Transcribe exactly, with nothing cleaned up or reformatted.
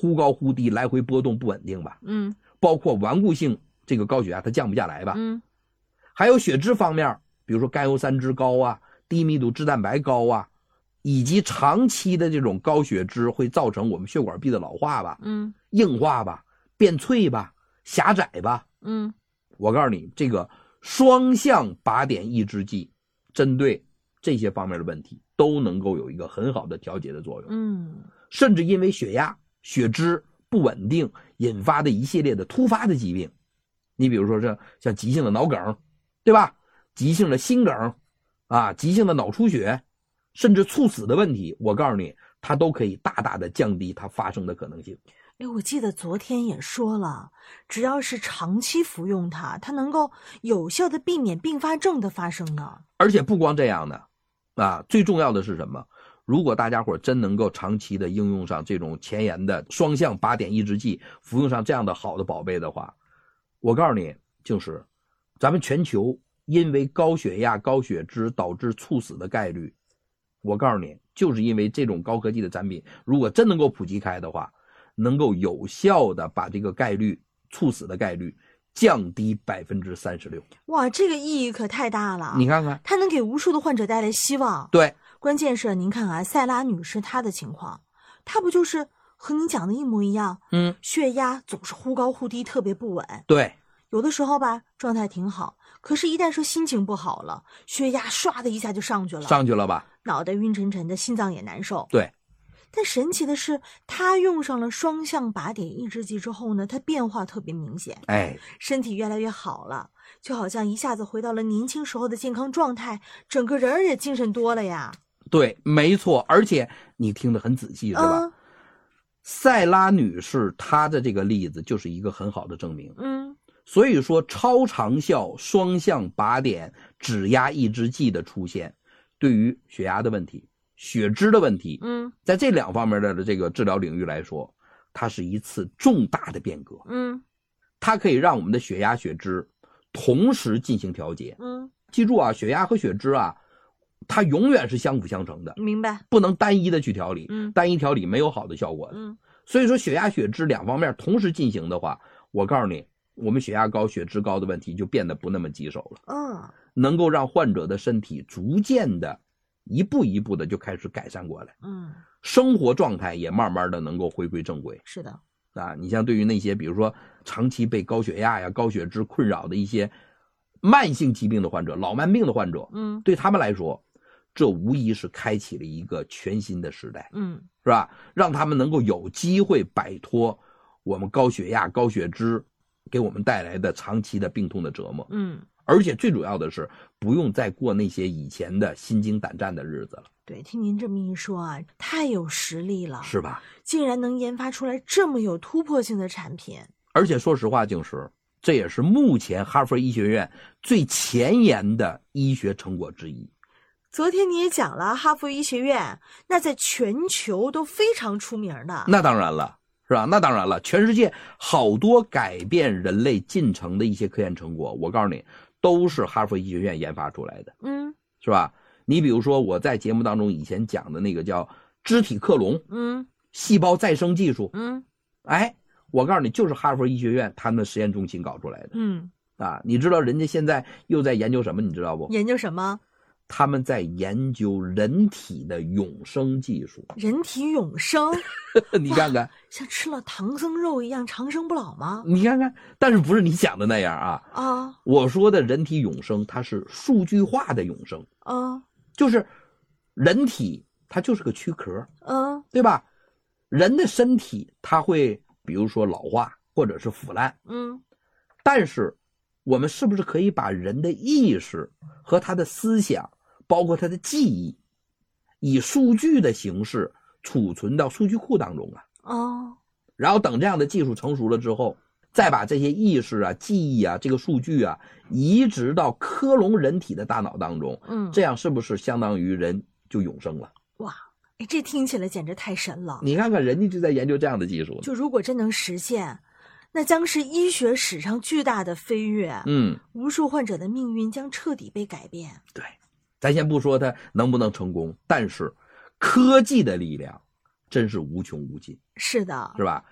忽高忽低，来回波动不稳定吧？ 嗯， 包括顽固性这个高血压它降不下来吧？ 嗯， 还有血脂方面，比如说甘油三酯高啊，低密度脂蛋白高啊，以及长期的这种高血脂会造成我们血管壁的老化吧？ 嗯， 硬化吧，变脆吧，狭窄吧？ 嗯， 我告诉你，这个双向靶点抑制剂针对这些方面的问题都能够有一个很好的调节的作用。 嗯， 甚至因为血压、血脂不稳定引发的一系列的突发的疾病，你比如说这像急性的脑梗，对吧？急性的心梗啊，急性的脑出血，甚至猝死的问题，我告诉你，它都可以大大的降低它发生的可能性。 哎，我记得昨天也说了，只要是长期服用它，它能够有效的避免并发症的发生呢。 而且不光这样的，啊，最重要的是什么？如果大家伙真能够长期的应用上这种前沿的双向靶点抑制剂，服用上这样的好的宝贝的话，我告诉你，就是咱们全球因为高血压、高血脂导致猝死的概率，我告诉你，就是因为这种高科技的产品，如果真能够普及开的话，能够有效的把这个概率猝死的概率降低百分之三十六。 哇，这个意义可太大了！ 你看看， 它能给无数的患者带来希望。 对， 关键是您看啊，塞拉女士她的情况，她不就是和您讲的一模一样？ 嗯， 血压总是忽高忽低，特别不稳。 对， 有的时候吧，状态挺好，可是一旦说心情不好了，血压唰的一下就上去了， 上去了吧？ 脑袋晕沉沉的，心脏也难受。 对。 但神奇的是，他用上了双向靶点抑制剂之后呢，他变化特别明显， 哎， 身体越来越好了，就好像一下子回到了年轻时候的健康状态，整个人儿也精神多了呀。 对，没错，而且你听得很仔细是吧？ 嗯， 塞拉女士她的这个例子就是一个很好的证明。 嗯， 所以说超长效双向靶点指压抑制剂的出现，对于血压的问题、血脂的问题， 嗯， 在这两方面的这个治疗领域来说，它是一次重大的变革。 嗯， 它可以让我们的血压、血脂同时进行调节。 嗯， 记住啊，血压和血脂啊，它永远是相辅相成的， 明白。 不能单一的去调理。 嗯， 单一调理没有好的效果的。 嗯， 所以说血压、血脂两方面同时进行的话，我告诉你，我们血压高、血脂高的问题就变得不那么棘手了。 嗯， 能够让患者的身体逐渐的一步一步的就开始改善过来， 嗯， 生活状态也慢慢的能够回归正轨。 是的。 啊，你像对于那些比如说长期被高血压呀、高血脂困扰的一些慢性疾病的患者、老慢病的患者， 嗯， 对他们来说，这无疑是开启了一个全新的时代， 嗯， 是吧？让他们能够有机会摆脱我们高血压、高血脂给我们带来的长期的病痛的折磨。 嗯， 而且最主要的是，不用再过那些以前的心惊胆战的日子了。 对，听您这么一说啊，太有实力了， 是吧？ 竟然能研发出来这么有突破性的产品。 而且说实话，静石，这也是目前哈佛医学院最前沿的医学成果之一。 昨天你也讲了，哈佛医学院那在全球都非常出名的。 那当然了，是吧？那当然了，全世界好多改变人类进程的一些科研成果，我告诉你，都是哈佛医学院研发出来的， 嗯， 是吧？你比如说我在节目当中以前讲的那个叫肢体克隆， 嗯， 细胞再生技术， 嗯， 哎，我告诉你，就是哈佛医学院他们实验中心搞出来的。 嗯， 啊，你知道人家现在又在研究什么？你知道不？ 研究什么？ 他们在研究人体的永生技术。 人体永生？ 你看看， 像吃了唐僧肉一样长生不老吗？ 你看看，但是不是你想的那样啊？ 啊， 我说的人体永生，它是数据化的永生， 啊， 就是人体它就是个躯壳， 嗯， 对吧？人的身体它会比如说老化或者是腐烂， 嗯， 但是我们是不是可以把人的意识和他的思想，包括他的记忆，以数据的形式储存到数据库当中啊？ 哦， 然后等这样的技术成熟了之后，再把这些意识啊、记忆啊、这个数据啊移植到克隆人体的大脑当中， 嗯， 这样是不是相当于人就永生了？ 哇，哎，这听起来简直太神了！ 你看看，人家就在研究这样的技术。 就如果真能实现，那将是医学史上巨大的飞跃。 嗯， 无数患者的命运将彻底被改变。 对，咱先不说它能不能成功，但是科技的力量真是无穷无尽， 是的， 是吧？